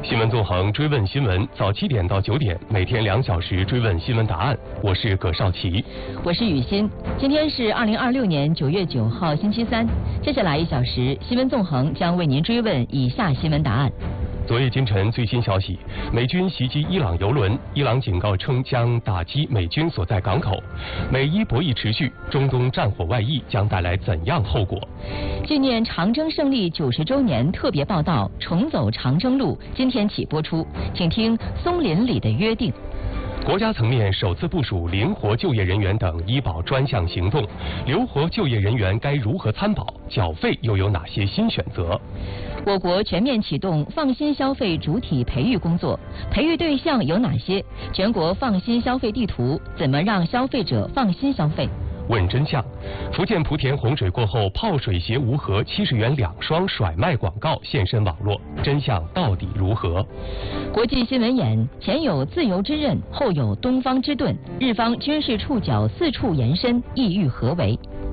新闻纵横追问新闻，早7点到9点，每天2小时追问新闻答案。我是葛少奇， 我是雨欣。今天是2026年9月9号，星期三。接下来1小时，新闻纵横将为您追问以下新闻答案。 昨夜今晨最新消息，美军袭击伊朗油轮，伊朗警告称将打击美军所在港口。美伊博弈持续，中东战火外溢将带来怎样后果？ 纪念长征胜利90周年特别报道《重走长征路》今天起播出，请听松林里的约定。 国家层面首次部署灵活就业人员等医保专项行动，留活就业人员该如何参保？缴费又有哪些新选择？ 我国全面启动放心消费主体培育工作，培育对象有哪些？全国放心消费地图，怎么让消费者放心消费？ 问真相，福建莆田洪水过后，泡水鞋无盒70元2双甩卖广告现身网络，真相到底如何？ 国际新闻眼，前有自由之刃，后有东方之盾，日方军事触角4处延伸，意欲何为？